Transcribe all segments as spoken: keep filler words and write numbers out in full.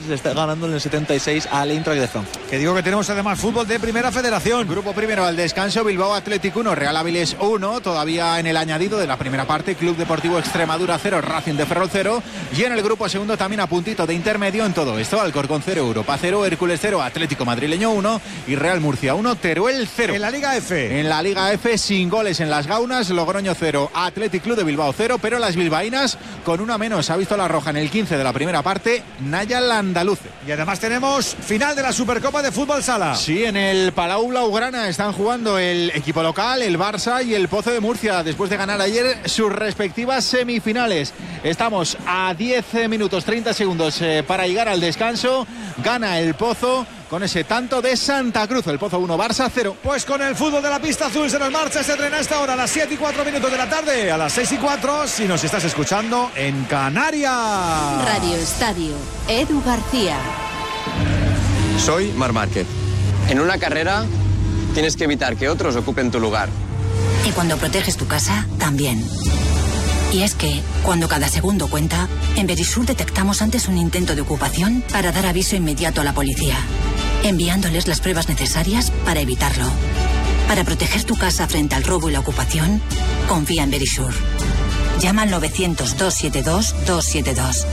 le está ganando en el setenta y seis al Eintracht de Frankfurt. Que digo que tenemos además fútbol de Primera Federación. Grupo primero al descanso, Bilbao Athletic uno, Real Avilés uno, todavía en el añadido de la primera parte, Club Deportivo Extremadura cero, Racing de Ferrol cero, y en el grupo segundo también a puntito de intermedio en todo esto, Alcorcón cero, Europa cero, Hércules cero, Atlético Madrileño uno y Real Murcia uno, Teruel cero. En la Liga F. En la Liga F sin goles en las Gaunas, Logroño cero, Athletic Club de Bilbao cero, pero las bilbaínas con una menos, ha visto la roja en el quince de la primera parte, Nayal Andaluce. Y además tenemos final de la Supercopa de Fútbol Sala. Sí, en el Palau Blaugrana están jugando el equipo local, el Barça y el Pozo de Murcia, después de ganar ayer sus respectivas semifinales. Estamos a diez minutos treinta segundos eh, para llegar al descanso. Gana el Pozo con ese tanto de Santa Cruz, el Pozo uno, Barça cero. Pues con el fútbol de la pista azul se nos marcha ese tren a esta hora, a las siete y cuatro minutos de la tarde, a las seis y cuatro, si nos estás escuchando en Canarias. Radio Estadio, Edu García. Soy Marc Márquez. En una carrera tienes que evitar que otros ocupen tu lugar. Y cuando proteges tu casa, también. Y es que, cuando cada segundo cuenta, en Verisur detectamos antes un intento de ocupación para dar aviso inmediato a la policía, enviándoles las pruebas necesarias para evitarlo. Para proteger tu casa frente al robo y la ocupación, confía en Verisur. Llama al novecientos, doscientos setenta y dos, doscientos setenta y dos.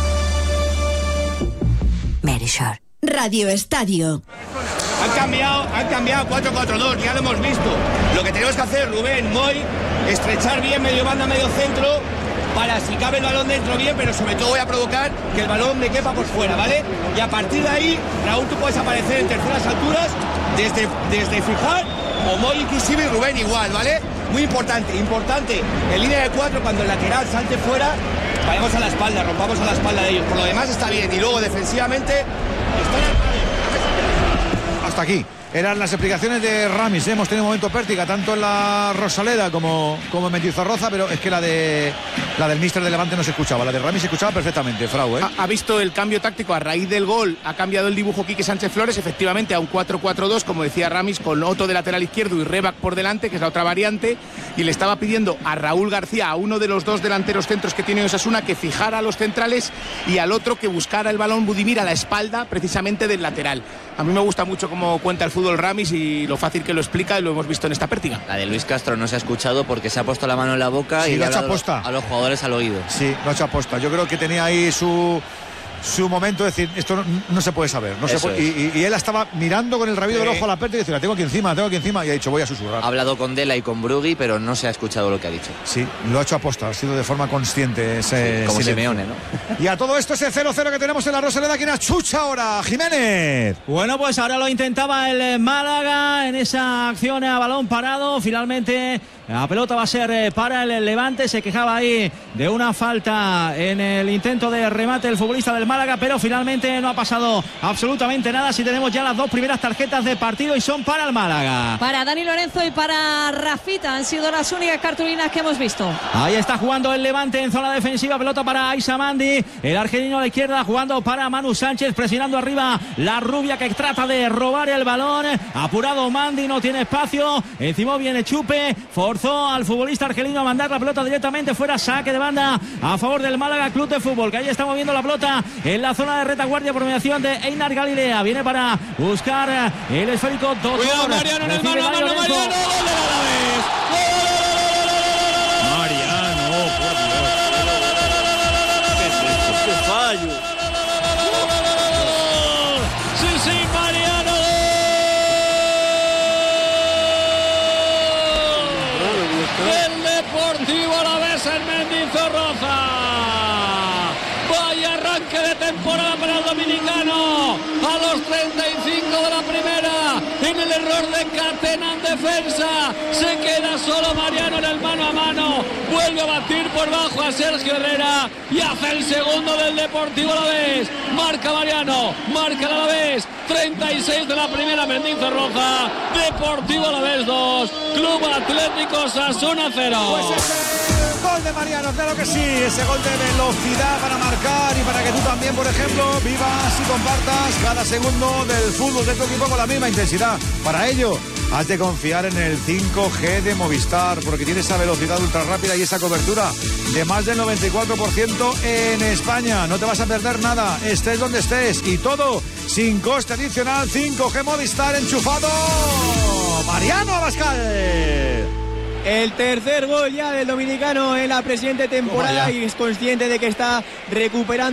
Verisur. Radio Estadio. Han cambiado, han cambiado cuatro cuatro dos, ya lo hemos visto. Lo que tenemos que hacer, Rubén, Moy, estrechar bien medio banda, medio centro, para si cabe el balón dentro bien, pero sobre todo voy a provocar que el balón me quepa por fuera, ¿vale? Y a partir de ahí, Raúl, tú puedes aparecer en terceras alturas, desde, desde fijar, o Moy inclusive y Rubén igual, ¿vale? Muy importante, importante, en línea de cuatro, cuando el lateral salte fuera, vayamos a la espalda, rompamos a la espalda de ellos. Por lo demás está bien, y luego defensivamente, están... Hasta aquí eran las explicaciones de Ramis. Hemos tenido un momento pértiga tanto en la Rosaleda como, como en Mendizorroza, pero es que la de la del míster de Levante no se escuchaba, la de Ramis se escuchaba perfectamente, Frau, ¿eh? ha, ha visto el cambio táctico a raíz del gol, ha cambiado el dibujo Quique Sánchez Flores, efectivamente a un cuatro cuatro dos, como decía Ramis, con Otto de lateral izquierdo y Rebac por delante, que es la otra variante, y le estaba pidiendo a Raúl García, a uno de los dos delanteros centros que tiene Osasuna, que fijara a los centrales, y al otro que buscara el balón Budimir a la espalda precisamente del lateral. A mí me gusta mucho cómo cuenta el fútbol Ramis y lo fácil que lo explica, y lo hemos visto en esta pértiga. La de Luis Castro no se ha escuchado porque se ha puesto la mano en la boca, sí, y le ha hablado a los jugadores al oído. Sí, lo ha hecho aposta. Yo creo que tenía ahí su su momento de decir, esto no, no se puede saber, no se puede, y, y, y él estaba mirando con el rabillo sí. del ojo a la pértiga y decía, la tengo aquí encima, la tengo aquí encima, y ha dicho, voy a susurrar. Ha hablado con Dela y con Brugui, pero no se ha escuchado lo que ha dicho. Sí, lo ha hecho aposta, ha sido de forma consciente ese sí, como silencio. Simeone, ¿no? Y a todo esto ese cero cero que tenemos en la Rosaleda, ¿quién achucha ahora? Jiménez. Bueno, pues ahora lo intentaba el Málaga en esa acción a balón parado, finalmente la pelota va a ser para el Levante. Se quejaba ahí de una falta en el intento de remate el futbolista del Málaga, pero finalmente no ha pasado absolutamente nada. Si tenemos ya las dos primeras tarjetas de partido y son para el Málaga. Para Dani Lorenzo y para Rafita han sido las únicas cartulinas que hemos visto. Ahí está jugando el Levante en zona defensiva, pelota para Aissa Mandi, el argelino a la izquierda jugando para Manu Sánchez, presionando arriba la rubia que trata de robar el balón. Apurado Mandi, no tiene espacio, encima viene Chupe, forzó al futbolista argelino a mandar la pelota directamente fuera, saque de banda a favor del Málaga Club de Fútbol, que ahí está moviendo la pelota en la zona de retaguardia por mediación de Einar Galilea. Viene para buscar el esférico. Cuidado Mariano en el mano a mano, Mariano, gol de Alavés. Mariano, por Dios. ¿Qué es esto? ¡Qué fallo! Sí, sí, Mariano. El Deportivo Alavés en Mendizorroza. Vaya arranque de temporada para el dominicano. A los treinta y cinco de la primera, en el error de Catena en defensa, se queda solo Mariano en el mano a mano, vuelve a batir por bajo a Sergio Herrera y hace el segundo del Deportivo Alavés. Marca Mariano, marca el Alavés. treinta y seis de la primera, Mendizorroza. Deportivo Alavés dos, Club Atlético Osasuna cero. Pues ese gol de Mariano, claro que sí, ese gol de velocidad para marcar y para que tú también, por ejemplo, vivas y compartas cada segundo del fútbol de tu equipo con la misma intensidad. Para ello has de confiar en el cinco G de Movistar, porque tiene esa velocidad ultra rápida y esa cobertura de más del noventa y cuatro por ciento en España. No te vas a perder nada, estés donde estés, y todo sin coste adicional. cinco G Movistar enchufado. Mariano Abascal. El tercer gol ya del dominicano en la presente temporada y es consciente de que está recuperando